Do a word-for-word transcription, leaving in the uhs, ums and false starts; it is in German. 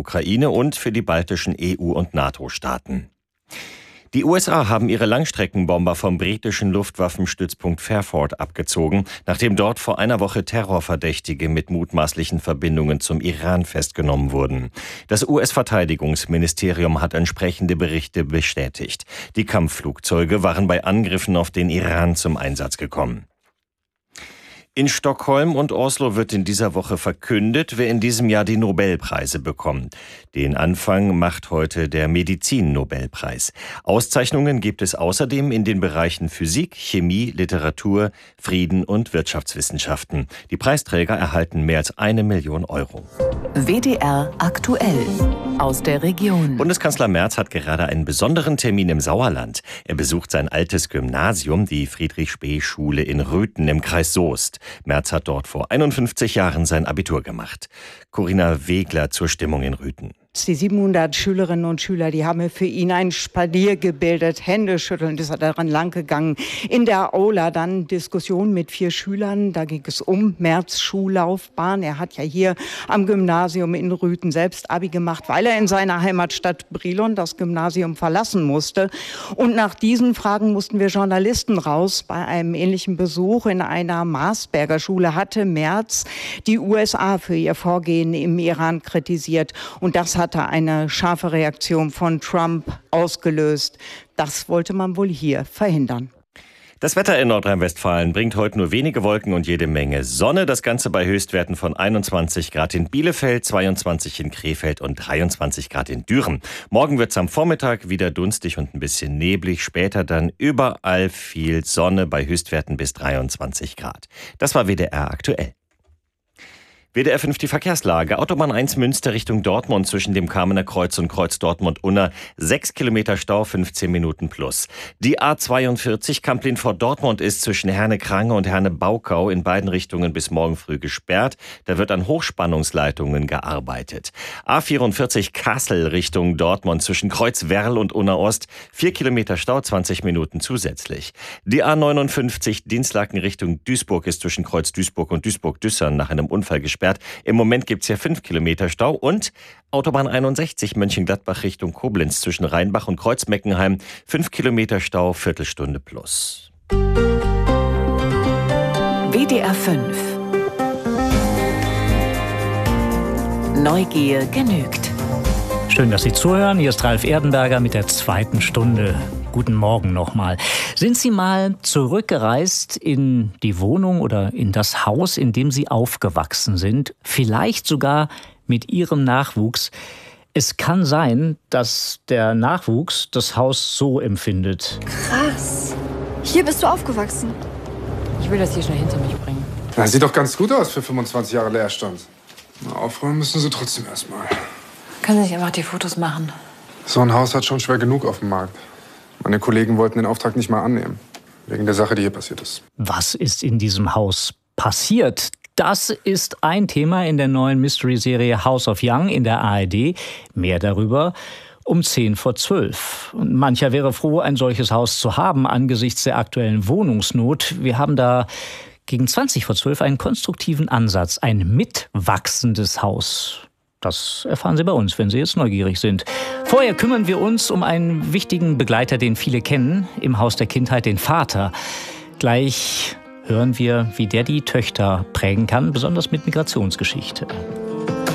Ukraine und für die baltischen E U- und NATO-Staaten. Die U S A haben ihre Langstreckenbomber vom britischen Luftwaffenstützpunkt Fairford abgezogen, nachdem dort vor einer Woche Terrorverdächtige mit mutmaßlichen Verbindungen zum Iran festgenommen wurden. Das U S-Verteidigungsministerium hat entsprechende Berichte bestätigt. Die Kampfflugzeuge waren bei Angriffen auf den Iran zum Einsatz gekommen. In Stockholm und Oslo wird in dieser Woche verkündet, wer in diesem Jahr die Nobelpreise bekommt. Den Anfang macht heute der Medizin-Nobelpreis. Auszeichnungen gibt es außerdem in den Bereichen Physik, Chemie, Literatur, Frieden und Wirtschaftswissenschaften. Die Preisträger erhalten mehr als eine Million Euro. W D R aktuell aus der Region. Bundeskanzler Merz hat gerade einen besonderen Termin im Sauerland. Er besucht sein altes Gymnasium, die Friedrich-Spee-Schule in Rüthen im Kreis Soest. Merz hat dort vor einundfünfzig Jahren sein Abitur gemacht. Corinna Wegler zur Stimmung in Rüthen. Die siebenhundert Schülerinnen und Schüler, die haben für ihn ein Spalier gebildet, Händeschütteln, das hat daran lang gegangen. In der Aula dann Diskussion mit vier Schülern, da ging es um Merz' Schullaufbahn. Er hat ja hier am Gymnasium in Rüthen selbst Abi gemacht, weil er in seiner Heimatstadt Brilon das Gymnasium verlassen musste. Und nach diesen Fragen mussten wir Journalisten raus. Bei einem ähnlichen Besuch in einer Marsberger Schule hatte Merz die U S A für ihr Vorgehen im Iran kritisiert. Und das hat hatte eine scharfe Reaktion von Trump ausgelöst. Das wollte man wohl hier verhindern. Das Wetter in Nordrhein-Westfalen bringt heute nur wenige Wolken und jede Menge Sonne. Das Ganze bei Höchstwerten von einundzwanzig Grad in Bielefeld, zweiundzwanzig in Krefeld und dreiundzwanzig Grad in Düren. Morgen wird es am Vormittag wieder dunstig und ein bisschen neblig. Später dann überall viel Sonne bei Höchstwerten bis dreiundzwanzig Grad. Das war W D R aktuell. W D R fünf die Verkehrslage. Autobahn eins Münster Richtung Dortmund zwischen dem Kamener Kreuz und Kreuz Dortmund-Unna. Sechs Kilometer Stau, fünfzehn Minuten plus. Die A zweiundvierzig Kamplin-Vor-Dortmund ist zwischen Herne-Krange und Herne-Baukau in beiden Richtungen bis morgen früh gesperrt. Da wird an Hochspannungsleitungen gearbeitet. A vierundvierzig Kassel Richtung Dortmund zwischen Kreuz Werl und Unna Ost. Vier Kilometer Stau, zwanzig Minuten zusätzlich. Die A neunundfünfzig Dinslaken Richtung Duisburg ist zwischen Kreuz Duisburg und Duisburg-Düssern nach einem Unfall gesperrt. Im Moment gibt es hier fünf Kilometer Stau und Autobahn einundsechzig Mönchengladbach Richtung Koblenz zwischen Rheinbach und Kreuzmeckenheim. fünf Kilometer Stau, Viertelstunde plus. W D R fünf. Neugier genügt. Schön, dass Sie zuhören. Hier ist Ralf Erdenberger mit der zweiten Stunde. Guten Morgen nochmal. Sind Sie mal zurückgereist in die Wohnung oder in das Haus, in dem Sie aufgewachsen sind? Vielleicht sogar mit Ihrem Nachwuchs. Es kann sein, dass der Nachwuchs das Haus so empfindet. Krass. Hier bist du aufgewachsen. Ich will das hier schnell hinter mich bringen. Na, sieht doch ganz gut aus für fünfundzwanzig Jahre Leerstand. Na, aufräumen müssen Sie trotzdem erstmal. Können Sie nicht einfach die Fotos machen? So ein Haus hat schon schwer genug auf dem Markt. Meine Kollegen wollten den Auftrag nicht mal annehmen. Wegen der Sache, die hier passiert ist. Was ist in diesem Haus passiert? Das ist ein Thema in der neuen Mystery-Serie House of Young in der A R D. Mehr darüber um zehn vor zwölf. Und mancher wäre froh, ein solches Haus zu haben angesichts der aktuellen Wohnungsnot. Wir haben da gegen zwanzig vor zwölf einen konstruktiven Ansatz, ein mitwachsendes Haus. Das erfahren Sie bei uns, wenn Sie jetzt neugierig sind. Vorher kümmern wir uns um einen wichtigen Begleiter, den viele kennen, im Haus der Kindheit, den Vater. Gleich hören wir, wie der die Töchter prägen kann, besonders mit Migrationsgeschichte.